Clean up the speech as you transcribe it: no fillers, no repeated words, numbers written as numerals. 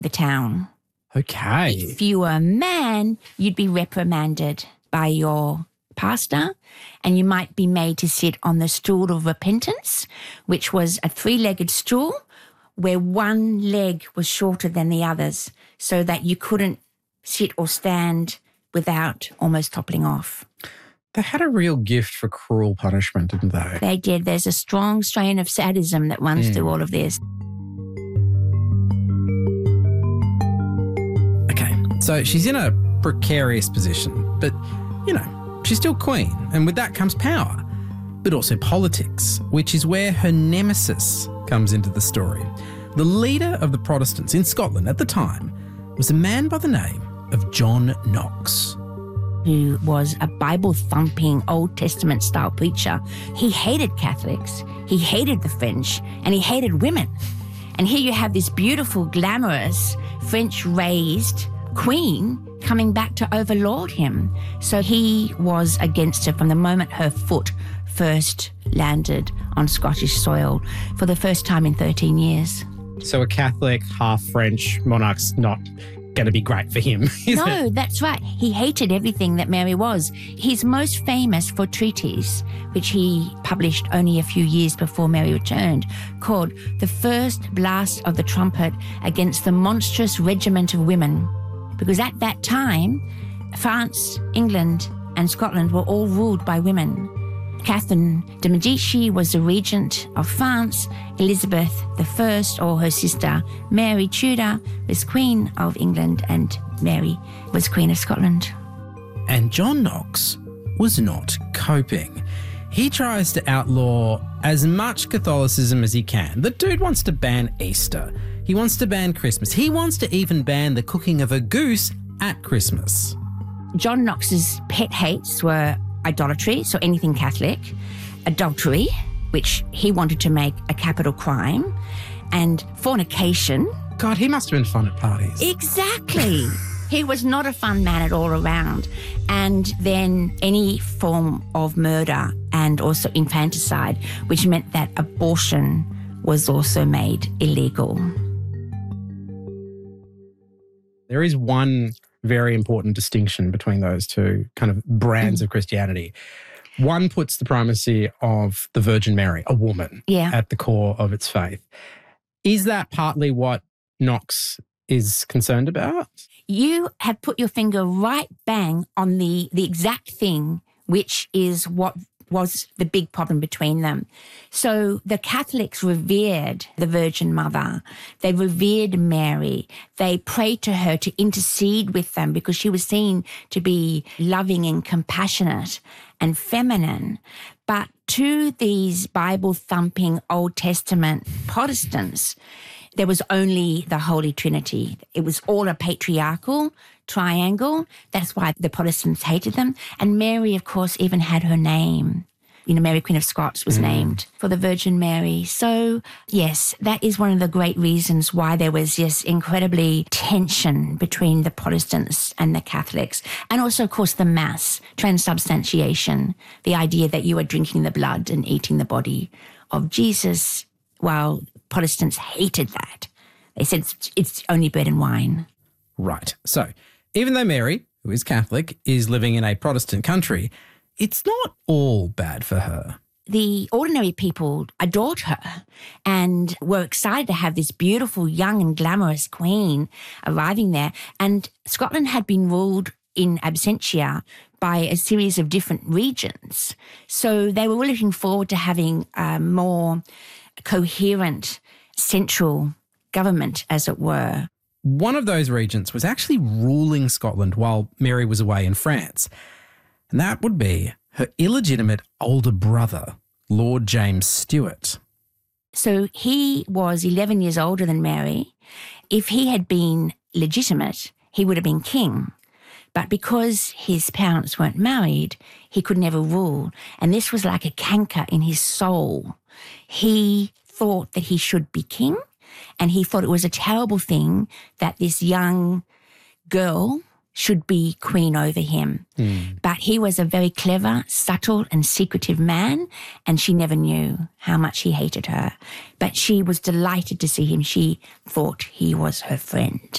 the town. Okay. If you were a man, you'd be reprimanded by your pastor, and you might be made to sit on the stool of repentance, which was a 3-legged stool where one leg was shorter than the others, so that you couldn't sit or stand without almost toppling off. They had a real gift for cruel punishment, didn't they? They did. There's a strong strain of sadism that runs through all of this. Okay, so she's in a precarious position, but, you know, she's still queen, and with that comes power, but also politics, which is where her nemesis comes into the story. The leader of the Protestants in Scotland at the time was a man by the name of John Knox, who was a Bible-thumping, Old Testament-style preacher. He hated Catholics, he hated the French, and he hated women. And here you have this beautiful, glamorous, French-raised queen coming back to overlord him. So he was against her from the moment her foot first landed on Scottish soil for the first time in 13 years. So a Catholic, half French monarch's not going to be great for him, is No, it? that's right. He hated everything that Mary was. He's most famous for a treatise, which he published only a few years before Mary returned, called The First Blast of the Trumpet Against the Monstrous Regiment of Women. Because at that time, France, England, and Scotland were all ruled by women. Catherine de' Medici was the regent of France. Elizabeth I, or her sister Mary Tudor, was Queen of England, and Mary was Queen of Scotland. And John Knox was not coping. He tries to outlaw as much Catholicism as he can. The dude wants to ban Easter. He wants to ban Christmas. He wants to even ban the cooking of a goose at Christmas. John Knox's pet hates were idolatry, so anything Catholic, adultery, which he wanted to make a capital crime, and fornication. God, he must have been fun at parties. Exactly. He was not a fun man at all around. And then any form of murder and also infanticide, which meant that abortion was also made illegal. There is one very important distinction between those two kind of brands of Christianity. One puts the primacy of the Virgin Mary, a woman, at the core of its faith. Is that partly what Knox is concerned about? You have put your finger right bang on the exact thing, which is what was the big problem between them. So the Catholics revered the Virgin Mother. They revered Mary. They prayed to her to intercede with them because she was seen to be loving and compassionate and feminine. But to these Bible-thumping Old Testament Protestants, there was only the Holy Trinity. It was all a patriarchal triangle. That's why the Protestants hated them. And Mary, of course, even had her name. You know, Mary, Queen of Scots was named for the Virgin Mary. So, yes, that is one of the great reasons why there was this incredibly tension between the Protestants and the Catholics. And also, of course, the Mass, transubstantiation, the idea that you are drinking the blood and eating the body of Jesus, while Protestants hated that. They said it's only bread and wine. Right. So even though Mary, who is Catholic, is living in a Protestant country, it's not all bad for her. The ordinary people adored her and were excited to have this beautiful, young and glamorous queen arriving there. And Scotland had been ruled in absentia by a series of different regions. So they were really looking forward to having a more coherent central government, as it were. One of those regents was actually ruling Scotland while Mary was away in France. And that would be her illegitimate older brother, Lord James Stuart. So he was 11 years older than Mary. If he had been legitimate, he would have been king. But because his parents weren't married, he could never rule. And this was like a canker in his soul. He thought that he should be king, and he thought it was a terrible thing that this young girl should be queen over him. But he was a very clever, subtle and secretive man, and she never knew how much he hated her. But she was delighted to see him. She thought he was her friend.